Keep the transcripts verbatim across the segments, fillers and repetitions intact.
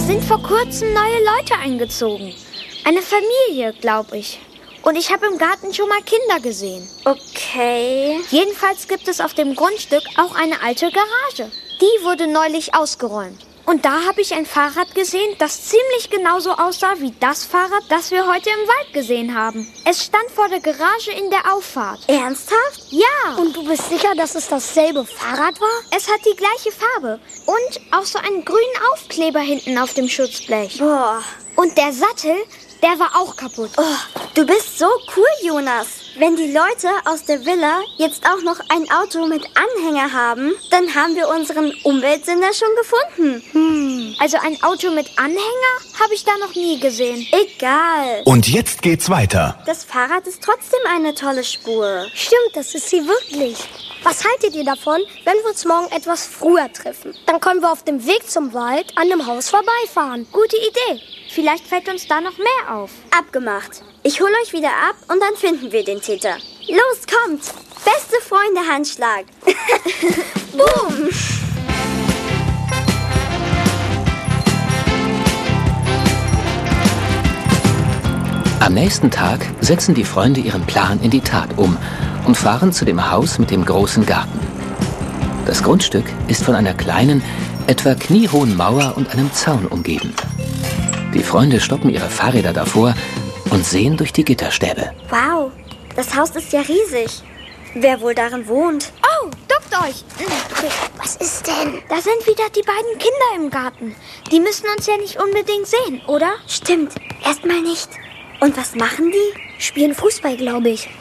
sind vor kurzem neue Leute eingezogen. Eine Familie, glaube ich. Und ich habe im Garten schon mal Kinder gesehen. Okay. Jedenfalls gibt es auf dem Grundstück auch eine alte Garage. Die wurde neulich ausgeräumt. Und da habe ich ein Fahrrad gesehen, das ziemlich genauso aussah wie das Fahrrad, das wir heute im Wald gesehen haben. Es stand vor der Garage in der Auffahrt. Ernsthaft? Ja. Und du bist sicher, dass es dasselbe Fahrrad war? Es hat die gleiche Farbe und auch so einen grünen Aufkleber hinten auf dem Schutzblech. Boah. Und der Sattel, der war auch kaputt. Oh, du bist so cool, Jonas. Wenn die Leute aus der Villa jetzt auch noch ein Auto mit Anhänger haben, dann haben wir unseren Umweltsünder schon gefunden. Hm. Also ein Auto mit Anhänger habe ich da noch nie gesehen. Egal. Und jetzt geht's weiter. Das Fahrrad ist trotzdem eine tolle Spur. Stimmt, das ist sie wirklich. Was haltet ihr davon, wenn wir uns morgen etwas früher treffen? Dann können wir auf dem Weg zum Wald an dem Haus vorbeifahren. Gute Idee. Vielleicht fällt uns da noch mehr auf. Abgemacht. Ich hole euch wieder ab und dann finden wir den Täter. Los, kommt! Beste Freunde Handschlag. Boom! Am nächsten Tag setzen die Freunde ihren Plan in die Tat um und fahren zu dem Haus mit dem großen Garten. Das Grundstück ist von einer kleinen, etwa kniehohen Mauer und einem Zaun umgeben. Die Freunde stoppen ihre Fahrräder davor und sehen durch die Gitterstäbe. Wow, das Haus ist ja riesig. Wer wohl darin wohnt? Oh, duckt euch. Was ist denn? Da sind wieder die beiden Kinder im Garten. Die müssen uns ja nicht unbedingt sehen, oder? Stimmt, erstmal nicht. Und was machen die? Spielen Fußball, glaube ich.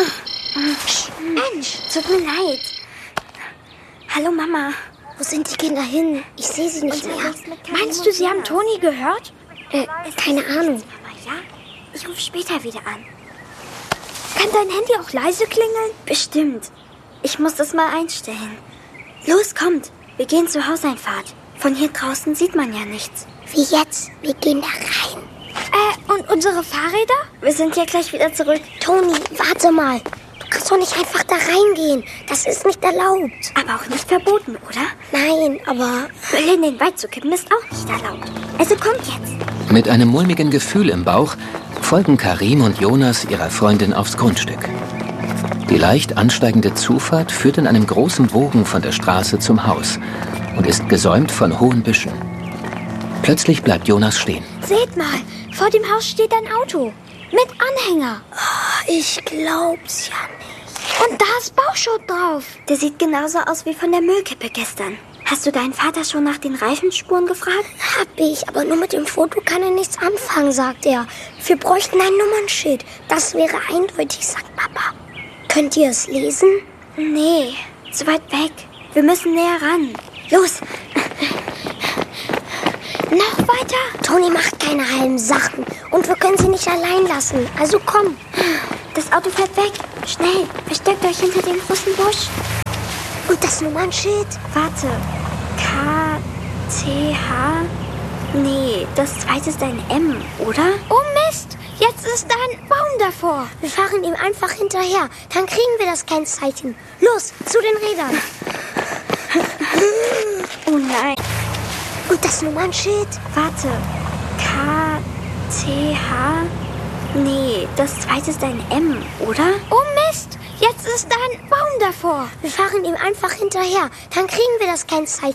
Mensch, tut mir leid. Hallo Mama. Wo sind die Kinder hin? Ich sehe sie nicht mehr. Meinst du, sie haben Toni gehört? Äh, keine Ahnung. Mama, ja? Ich rufe später wieder an. Kann dein Handy auch leise klingeln? Bestimmt. Ich muss das mal einstellen. Los, kommt. Wir gehen zur Hauseinfahrt. Von hier draußen sieht man ja nichts. Wie jetzt? Wir gehen da rein. Äh, und unsere Fahrräder? Wir sind ja gleich wieder zurück. Toni, warte mal. Du kannst doch nicht einfach da reingehen. Das ist nicht erlaubt. Aber auch nicht verboten, oder? Nein, aber... Müll in den Wald zu kippen ist auch nicht erlaubt. Also kommt jetzt. Mit einem mulmigen Gefühl im Bauch folgen Karim und Jonas ihrer Freundin aufs Grundstück. Die leicht ansteigende Zufahrt führt in einem großen Bogen von der Straße zum Haus und ist gesäumt von hohen Büschen. Plötzlich bleibt Jonas stehen. Seht mal, vor dem Haus steht ein Auto. Mit Anhänger. Oh, ich glaub's ja nicht. Und da ist Bauschutt drauf. Der sieht genauso aus wie von der Müllkippe gestern. Hast du deinen Vater schon nach den Reifenspuren gefragt? Hab ich, aber nur mit dem Foto kann er nichts anfangen, sagt er. Wir bräuchten ein Nummernschild. Das wäre eindeutig, sagt Papa. Könnt ihr es lesen? Nee, zu weit weg. Wir müssen näher ran. Los! Noch weiter? Toni macht keine halben Sachen. Und wir können sie nicht allein lassen. Also komm. Das Auto fährt weg. Schnell, versteckt euch hinter dem großen Busch. Und das Nummernschild? Warte. K, T, H? Nee, das zweite ist ein M, oder? Oh Mist, jetzt ist da ein Baum davor. Wir fahren ihm einfach hinterher. Dann kriegen wir das Kennzeichen. Los, zu den Rädern. Oh nein. Und das Nummernschild? Warte. K, T, H? Nee, das zweite ist ein M, oder? Oh Mist, jetzt ist da ein Baum davor. Wir fahren ihm einfach hinterher. Dann kriegen wir das Kennzeichen.